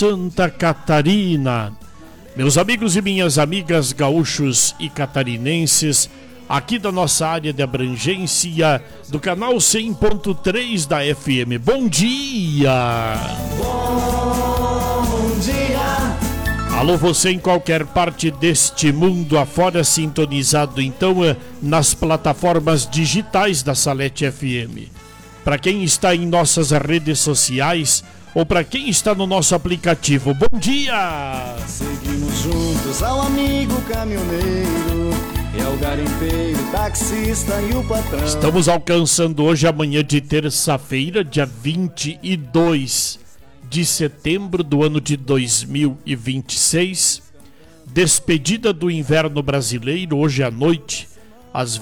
Santa Catarina. Meus amigos e minhas amigas gaúchos e catarinenses, aqui da nossa área de abrangência do canal 100.3 da FM. Bom dia! Bom dia! Alô, você em qualquer parte deste mundo afora, sintonizado então nas plataformas digitais da Salete FM. Para quem está em nossas redes sociais ou para quem está no nosso aplicativo, bom dia! Seguimos juntos ao amigo caminhoneiro, é o garimpeiro, taxista e o patrão. Estamos alcançando hoje a manhã de terça-feira, dia 22 de setembro do ano de 2026. Despedida do inverno brasileiro. Hoje à noite, às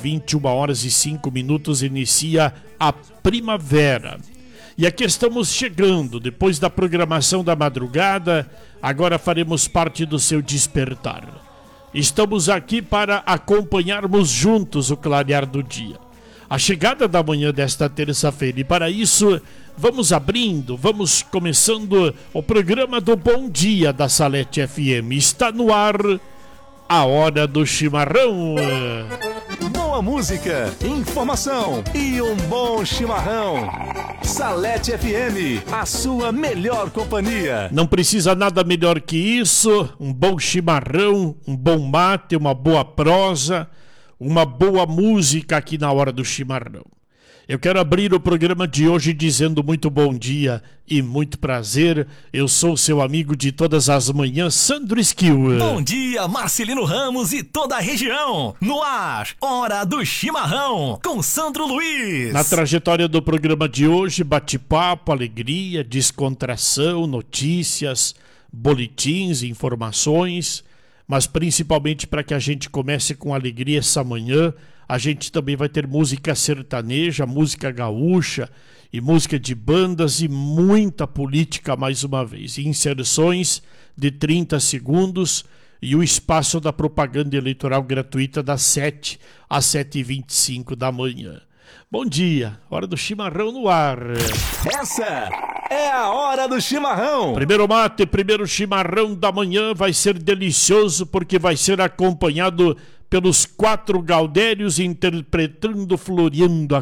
21h05, inicia a primavera. E aqui estamos chegando, depois da programação da madrugada, agora faremos parte do seu despertar. Estamos aqui para acompanharmos juntos o clarear do dia, a chegada da manhã desta terça-feira. E para isso, vamos começando o programa do Bom Dia da Salete FM. Está no ar a Hora do Chimarrão. Boa música, informação e um bom chimarrão. Salete FM, a sua melhor companhia. Não precisa nada melhor que isso. Um bom chimarrão, um bom mate, uma boa prosa, uma boa música aqui na Hora do Chimarrão. Eu quero abrir o programa de hoje dizendo muito bom dia e muito prazer. Eu sou seu amigo de todas as manhãs, Sandro Esquil. Bom dia, Marcelino Ramos e toda a região. No ar, Hora do Chimarrão, com Sandro Luiz. Na trajetória do programa de hoje, bate-papo, alegria, descontração, notícias, boletins, informações, mas principalmente para que a gente comece com alegria essa manhã. A gente também vai ter música sertaneja, música gaúcha e música de bandas e muita política mais uma vez. Inserções de 30 segundos e o espaço da propaganda eleitoral gratuita das 7 às 7h25 da manhã. Bom dia, Hora do Chimarrão no ar. Essa é a Hora do Chimarrão. Primeiro mate, primeiro chimarrão da manhã vai ser delicioso porque vai ser acompanhado pelos 4 gaudérios interpretando, floreando a